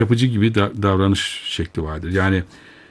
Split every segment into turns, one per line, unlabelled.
yapıcı gibi davranış şekli vardır. Yani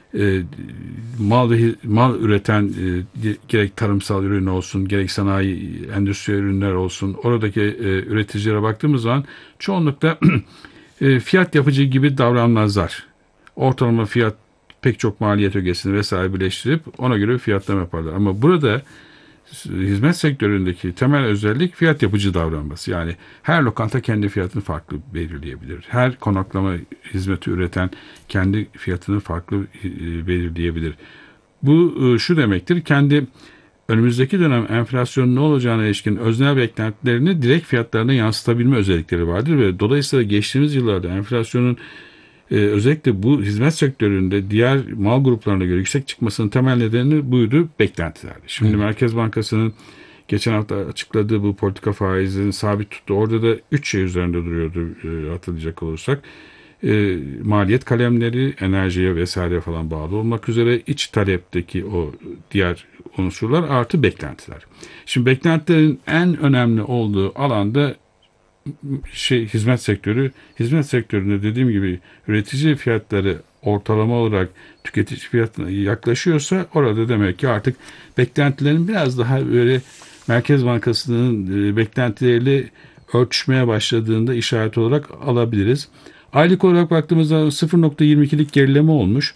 mal üreten gerek tarımsal ürün olsun, gerek sanayi, endüstri ürünler olsun, oradaki üreticilere baktığımız zaman çoğunlukla fiyat yapıcı gibi davranmazlar. Ortalama fiyat pek çok maliyet ögesini vesaire birleştirip ona göre fiyatlama yaparlar. Ama burada hizmet sektöründeki temel özellik fiyat yapıcı davranması. Yani her lokanta kendi fiyatını farklı belirleyebilir. Her konaklama hizmeti üreten kendi fiyatını farklı belirleyebilir. Bu şu demektir: kendi önümüzdeki dönem enflasyonun ne olacağına ilişkin öznel beklentilerini direkt fiyatlarına yansıtabilme özellikleri vardır ve dolayısıyla geçtiğimiz yıllarda enflasyonun özellikle bu hizmet sektöründe diğer mal gruplarına göre yüksek çıkmasının temel nedeni buydu, beklentilerdi. Şimdi Merkez Bankası'nın geçen hafta açıkladığı bu politika faizini sabit tuttu. Orada da 3 şey üzerinde duruyordu hatırlayacak olursak. Maliyet kalemleri, enerjiye vesaire falan bağlı olmak üzere iç talepteki o diğer unsurlar artı beklentiler. Şimdi beklentilerin en önemli olduğu alanda hizmet sektörü. Hizmet sektöründe dediğim gibi üretici fiyatları ortalama olarak tüketici fiyatına yaklaşıyorsa orada demek ki artık beklentilerin biraz daha böyle Merkez Bankası'nın beklentileriyle örtüşmeye başladığında işaret olarak alabiliriz. Aylık olarak baktığımızda 0,22'lik gerileme olmuş.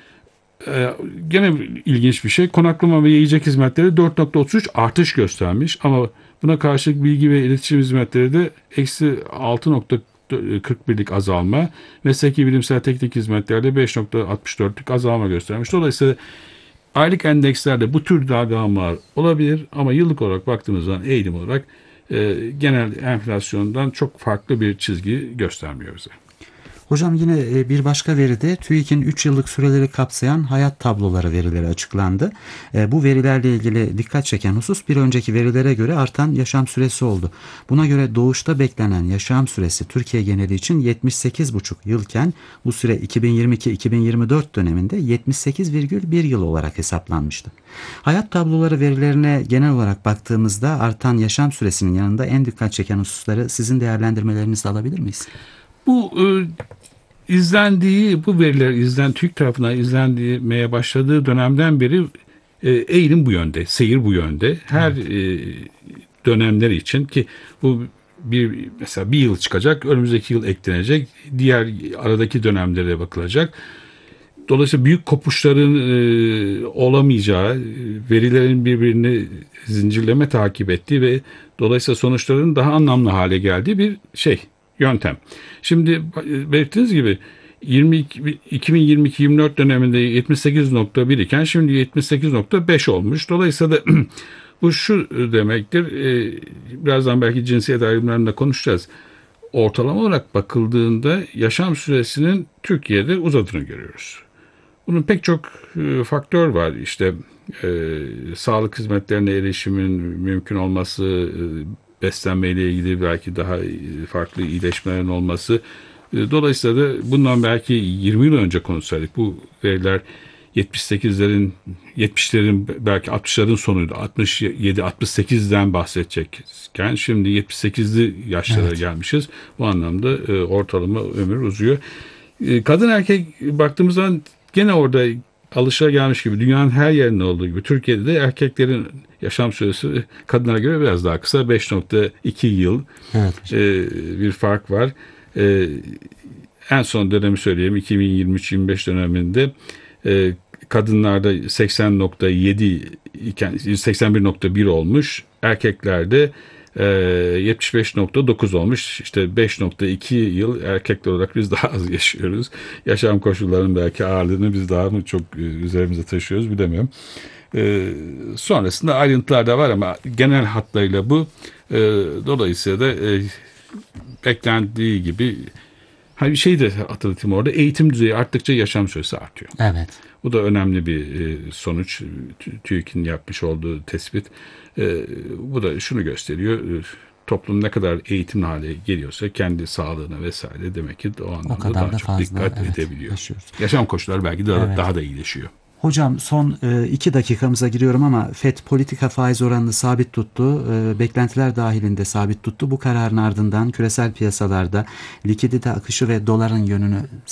Gene ilginç bir şey. Konaklama ve yiyecek hizmetleri 4,33 artış göstermiş ama buna karşılık bilgi ve iletişim hizmetleri de eksi 6,41'lik azalma, mesleki bilimsel teknik hizmetlerde 5,64'lük azalma göstermiş. Dolayısıyla aylık endekslerde bu tür dalgalanmalar olabilir ama yıllık olarak baktığımız zaman eğilim olarak genel enflasyondan çok farklı bir çizgi göstermiyor bize.
Hocam yine bir başka veride TÜİK'in 3 yıllık süreleri kapsayan hayat tabloları verileri açıklandı. Bu verilerle ilgili dikkat çeken husus bir önceki verilere göre artan yaşam süresi oldu. Buna göre doğuşta beklenen yaşam süresi Türkiye geneli için 78,5 yılken bu süre 2022-2024 döneminde 78,1 yıl olarak hesaplanmıştı. Hayat tabloları verilerine genel olarak baktığımızda artan yaşam süresinin yanında en dikkat çeken hususları sizin değerlendirmelerinizi alabilir miyiz?
Bu bu veriler TÜİK tarafından izlenmeye başladığı dönemden beri eğilim bu yönde, seyir bu yönde. Her dönemler için ki bu mesela bir yıl çıkacak, önümüzdeki yıl eklenecek, diğer aradaki dönemlere bakılacak. Dolayısıyla büyük kopuşların olamayacağı, verilerin birbirini zincirleme takip ettiği ve dolayısıyla sonuçların daha anlamlı hale geldiği bir yöntem. Şimdi belirttiğiniz gibi 2022-24 döneminde 78,1 iken şimdi 78,5 olmuş. Dolayısıyla bu şu demektir. Birazdan belki cinsiyet ayrımlarında konuşacağız. Ortalama olarak bakıldığında yaşam süresinin Türkiye'de uzadığını görüyoruz. Bunun pek çok faktör var. İşte sağlık hizmetlerine erişimin mümkün olması, beslenmeyle ilgili belki daha farklı iyileşmelerin olması. Dolayısıyla da bundan belki 20 yıl önce konuşsaydık bu veriler 70'lerin belki 60'ların sonuydu. 67-68'den bahsedecekken şimdi 78'li yaşlara gelmişiz. Bu anlamda ortalama ömür uzuyor. Kadın erkek baktığımız zaman gene orada alışılagelmiş gibi dünyanın her yerinde olduğu gibi Türkiye'de de erkeklerin yaşam süresi kadınlara göre biraz daha kısa, 5,2 yıl.
Evet.
Bir fark var. En son dönemi söyleyeyim, 2023-25 döneminde kadınlarda 80,7 iken 81,1 olmuş, erkeklerde 75,9 olmuş. İşte 5,2 yıl erkekler olarak biz daha az yaşıyoruz. Yaşam koşullarının belki ağırlığını biz daha mı çok üzerimize taşıyoruz bilemiyorum. Sonrasında ayrıntılar da var ama genel hatlarıyla bu. Dolayısıyla da beklendiği gibi bir şey de hatırlatayım orada, eğitim düzeyi arttıkça yaşam süresi artıyor.
Evet.
Bu da önemli bir sonuç. TÜİK'in yapmış olduğu tespit. Bu da şunu gösteriyor. Toplum ne kadar eğitimli hale geliyorsa kendi sağlığına vesaire demek ki o anlamda daha çok dikkat edebiliyor.
Yaşıyoruz.
Yaşam koşulları belki daha da iyileşiyor.
Hocam son 2 dakikamıza giriyorum ama FED politika faiz oranını sabit tuttu. Beklentiler dahilinde sabit tuttu. Bu kararın ardından küresel piyasalarda likidite akışı ve doların yönünü